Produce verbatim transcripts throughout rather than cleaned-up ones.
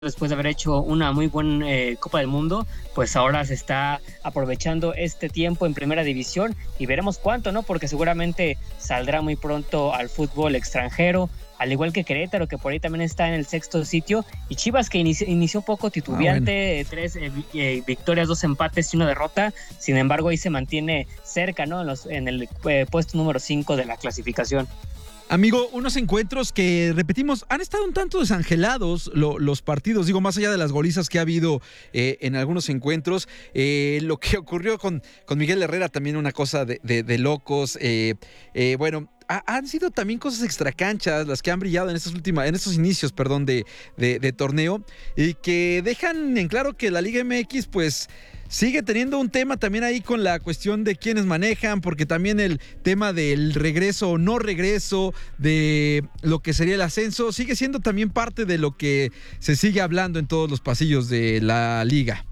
después de haber hecho una muy buena eh, Copa del Mundo, pues ahora se está aprovechando este tiempo en Primera División y veremos cuánto, ¿no? Porque seguramente saldrá muy pronto al fútbol extranjero, al igual que Querétaro, que por ahí también está en el sexto sitio, y Chivas, que inició, inició un poco titubeante, ah, bueno. tres eh, eh, victorias, dos empates y una derrota, sin embargo ahí se mantiene cerca, ¿no? En, los, en el eh, puesto número cinco de la clasificación. Amigo, unos encuentros que, repetimos, han estado un tanto desangelados lo, los partidos, digo, más allá de las golizas que ha habido eh, en algunos encuentros, eh, lo que ocurrió con, con Miguel Herrera, también una cosa de, de, de locos, eh, eh, bueno, ha, han sido también cosas extracanchas las que han brillado en estos últimos, en estos inicios, perdón, de, de, de torneo, y que dejan en claro que la Liga M X, pues, sigue teniendo un tema también ahí con la cuestión de quiénes manejan, porque también el tema del regreso o no regreso, de lo que sería el ascenso, sigue siendo también parte de lo que se sigue hablando en todos los pasillos de la liga.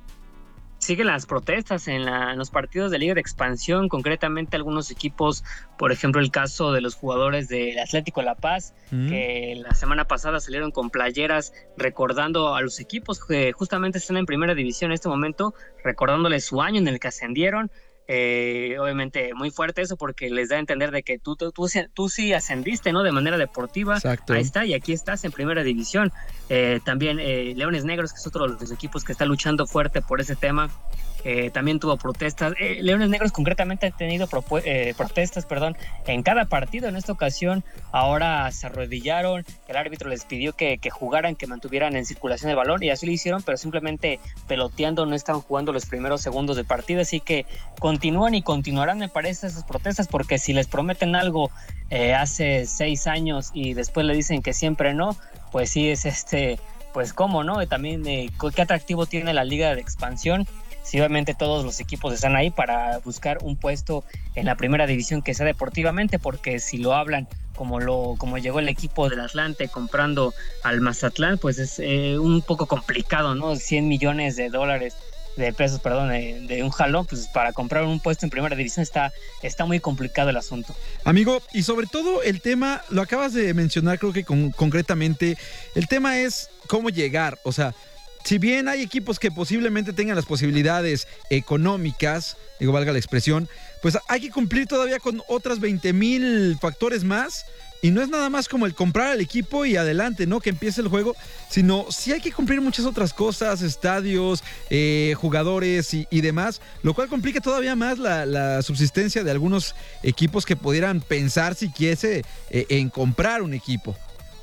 Siguen las protestas en, la, en los partidos de Liga de Expansión, concretamente algunos equipos, por ejemplo el caso de los jugadores del Atlético La Paz, mm. que la semana pasada salieron con playeras recordando a los equipos que justamente están en Primera División en este momento, recordándoles su año en el que ascendieron. Eh, obviamente muy fuerte eso porque les da a entender de que tú, tú, tú, tú sí ascendiste, ¿no? De manera deportiva. Exacto. Ahí está, y aquí estás en Primera División. Eh, también eh, Leones Negros, que es otro de los equipos que está luchando fuerte por ese tema, eh, también tuvo protestas. Eh, Leones Negros concretamente ha tenido propu- eh, protestas, perdón, en cada partido. En esta ocasión ahora se arrodillaron, el árbitro les pidió que, que jugaran, que mantuvieran en circulación el balón, y así lo hicieron, pero simplemente peloteando, no estaban jugando los primeros segundos del partido, así que continúan y continuarán, me parece, esas protestas, porque si les prometen algo eh, hace seis años y después le dicen que siempre no, pues sí es este, pues cómo, ¿no? Y también eh, qué atractivo tiene la Liga de Expansión. Sí, obviamente todos los equipos están ahí para buscar un puesto en la Primera División que sea deportivamente, porque si lo hablan como lo como llegó el equipo del Atlante comprando al Mazatlán, pues es eh, un poco complicado, ¿no? cien millones de dólares, de pesos, perdón, de, de un jalón, pues para comprar un puesto en Primera División está, está muy complicado el asunto. Amigo, y sobre todo el tema, lo acabas de mencionar, creo que con, concretamente, el tema es cómo llegar, o sea, si bien hay equipos que posiblemente tengan las posibilidades económicas, digo, valga la expresión, pues hay que cumplir todavía con otras veinte mil factores más, y no es nada más como el comprar al equipo y adelante, ¿no? Que empiece el juego, sino sí hay que cumplir muchas otras cosas, estadios, eh, jugadores y, y demás, lo cual complica todavía más la, la subsistencia de algunos equipos que pudieran pensar siquiera eh, en comprar un equipo.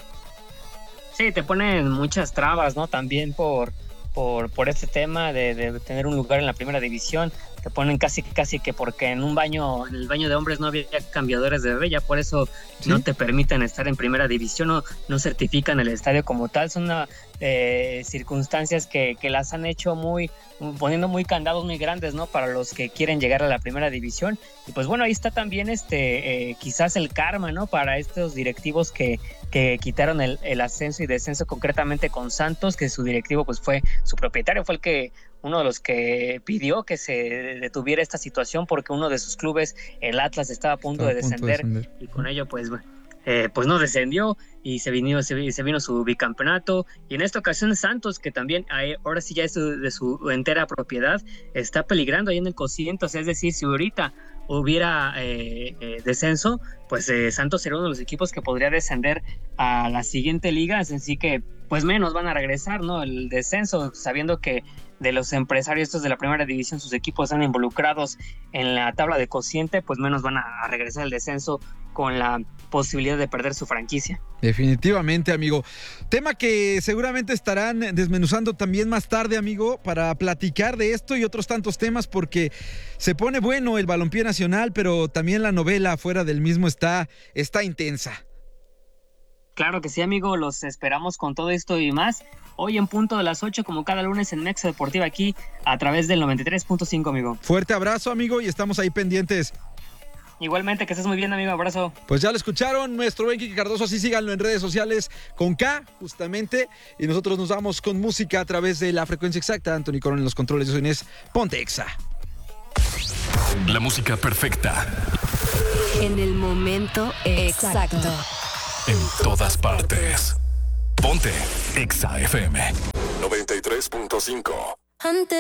Sí, te ponen muchas trabas, ¿no? También por, por, por este tema de, de tener un lugar en la Primera División. Te ponen casi casi que porque en un baño, en el baño de hombres no había cambiadores de bebé, ya por eso ¿sí? No te permiten estar en Primera División, no, no certifican el estadio como tal. Son una, eh, circunstancias que, que las han hecho muy, poniendo muy candados muy grandes, ¿no? Para los que quieren llegar a la Primera División. Y pues bueno, ahí está también este, eh, quizás el karma, ¿no? Para estos directivos que, que quitaron el, el ascenso y descenso, concretamente con Santos, que su directivo pues fue su propietario, fue el que uno de los que pidió que se detuviera esta situación, porque uno de sus clubes, el Atlas, estaba a punto, de, a punto descender, de descender, y con ello pues, eh, pues no descendió y se vino, se, se vino su bicampeonato. Y en esta ocasión Santos, que también eh, ahora sí ya es de, de su entera propiedad, está peligrando ahí en el cociente. O sea, es decir, si ahorita hubiera eh, eh, descenso, pues eh, Santos sería uno de los equipos que podría descender a la siguiente liga, así que pues menos van a regresar, ¿no? El descenso, sabiendo que de los empresarios estos de la Primera División, sus equipos están involucrados en la tabla de cociente, pues menos van a regresar al descenso con la posibilidad de perder su franquicia. Definitivamente, amigo. Tema que seguramente estarán desmenuzando también más tarde, amigo, para platicar de esto y otros tantos temas, porque se pone bueno el balompié nacional, pero también la novela fuera del mismo está, está intensa. Claro que sí, amigo, los esperamos con todo esto y más. Hoy en punto de las ocho, como cada lunes en Mexa Deportiva, aquí a través del noventa y tres punto cinco, amigo. Fuerte abrazo, amigo, y estamos ahí pendientes. Igualmente, que estés muy bien, amigo, abrazo. Pues ya lo escucharon, nuestro buen Kike Cardoso, así síganlo en redes sociales con K, justamente, y nosotros nos vamos con música a través de la frecuencia exacta. Anthony Corón en los controles, yo soy Inés, ponte Exa. La música perfecta. En el momento exacto. En todas partes. Ponte Exa F M noventa y tres punto cinco. Antes